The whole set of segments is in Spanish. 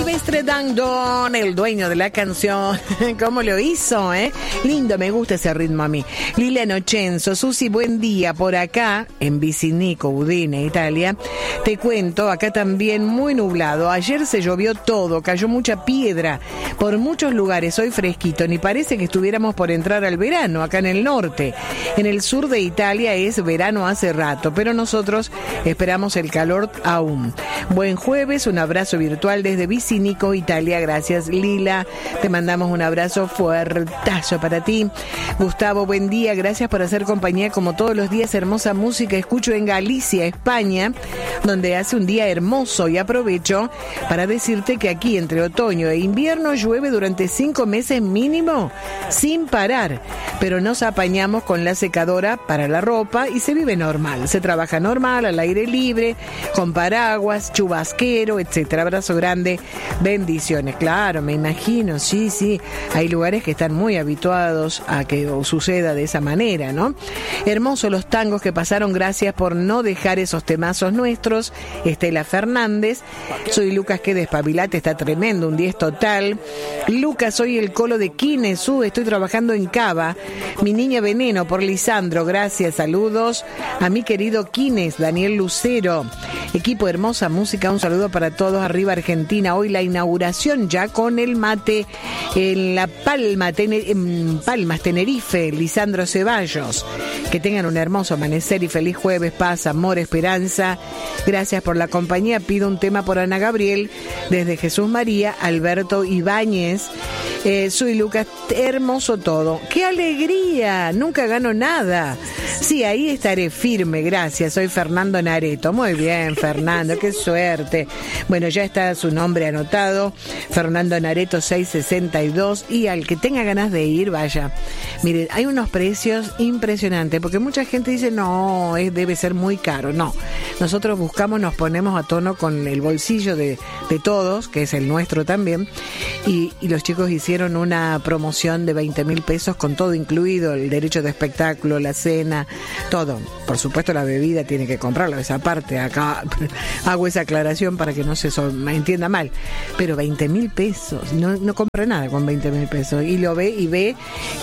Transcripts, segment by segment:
Silvestre Dangond, el dueño de la canción. ¿Cómo lo hizo, Lindo, me gusta ese ritmo a mí. Lilian Ochenzo, Susi, buen día. Por acá, en Vicinico, Udine, Italia, te cuento, acá también muy nublado. Ayer se llovió todo, cayó mucha piedra por muchos lugares. Hoy fresquito, ni parece que estuviéramos por entrar al verano, acá en el norte. En el sur de Italia es verano hace rato, pero nosotros esperamos el calor aún. Buen jueves, un abrazo virtual desde Vicinico, Italia. Gracias, Lila. Te mandamos un abrazo fuertazo para ti. Gustavo, buen día. Gracias por hacer compañía como todos los días. Hermosa música escucho en Galicia, España, donde hace un día hermoso, y aprovecho para decirte que aquí entre otoño e invierno llueve durante 5 meses mínimo sin parar, pero nos apañamos con la secadora para la ropa y se vive normal, se trabaja normal, al aire libre, con paraguas, chubasquero, etcétera. Abrazo grande, bendiciones. Claro, me imagino, sí, hay lugares que están muy habituados a que suceda de esa manera, ¿no? Hermosos los tangos que pasaron, gracias por no dejar esos temazos nuestros. Estela Fernández, soy Lucas, que despabilate, está tremendo, un 10 total. Lucas, soy el colo de Quinesú, estoy trabajando en Cava. Mi niña Veneno, por Lisandro, gracias, saludos a mi querido Quines, Daniel Lucero. Equipo, hermosa música, un saludo para todos. Arriba Argentina, hoy la inauguración ya con el mate en La Palma, en Palmas, Tenerife. Lisandro Ceballos, que tengan un hermoso amanecer y feliz jueves, paz, amor, esperanza. Gracias por la compañía. Pido un tema por Ana Gabriel desde Jesús María. Alberto Ibáñez, soy Lucas, hermoso todo. ¡Qué alegría! Nunca gano nada. Sí, ahí estaré firme, gracias. Soy Fernando Nareto. Muy bien, Fernando, qué suerte. Bueno, ya está su nombre anotado, Fernando Nareto 662, y al que tenga ganas de ir, vaya. Miren, hay unos precios impresionantes, porque mucha gente dice, no, debe ser muy caro. No, nosotros buscamos, nos ponemos a tono con el bolsillo de todos, que es el nuestro también, y los chicos hicieron una promoción de 20,000 pesos con todo incluido, el derecho de espectáculo, la cena, todo. Por supuesto, la bebida tiene que comprarla, esa parte. Acá hago esa aclaración para que no se me entienda mal. Pero 20,000 pesos, no compra nada con 20,000 pesos. Y lo ve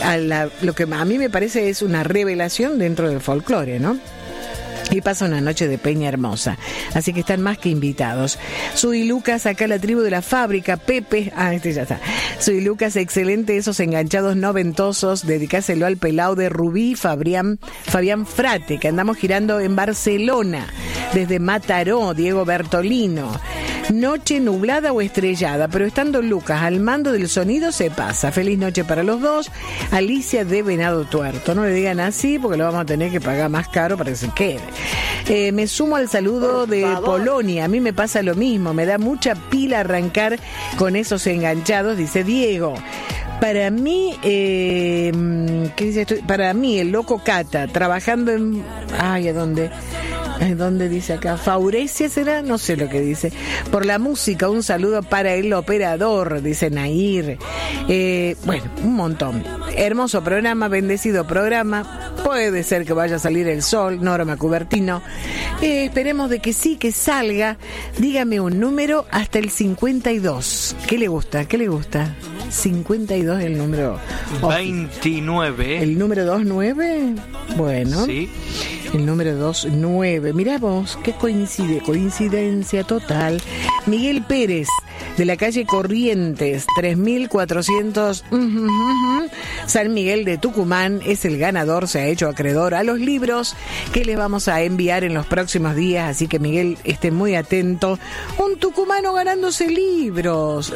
lo que a mí me parece es una revelación dentro del folclore, ¿no? Y pasa una noche de peña hermosa. Así que están más que invitados. Soy Lucas, acá la tribu de la fábrica. Pepe, este ya está. Soy Lucas, excelente esos enganchados noventosos. Dedicáselo al pelao de Rubí, Fabián Frate, que andamos girando en Barcelona. Desde Mataró, Diego Bertolino. Noche nublada o estrellada, pero estando Lucas al mando del sonido se pasa. Feliz noche para los dos. Alicia de Venado Tuerto. No le digan así porque lo vamos a tener que pagar más caro para que se quede. Me sumo al saludo de Polonia. A mí me pasa lo mismo. Me da mucha pila arrancar con esos enganchados, dice Diego. Para mí, ¿qué dice esto? Para mí, el loco Cata, trabajando en... ¿a dónde? ¿Dónde dice acá? ¿Faurecia será? No sé lo que dice. Por la música, un saludo para el operador, dice Nair. Bueno, un montón. Hermoso programa, bendecido programa. Puede ser que vaya a salir el sol, Norma Cubertino. Esperemos de que sí, que salga. Dígame un número hasta el 52. ¿Qué le gusta? 52 el número... 29. ¿El número 29? Bueno. Sí. El número 29. Mirá vos, qué coincidencia total. Miguel Pérez, de la calle Corrientes, 3400, San Miguel de Tucumán, es el ganador, se ha hecho acreedor a los libros que les vamos a enviar en los próximos días, así que Miguel, esté muy atento. Un tucumano ganándose libros.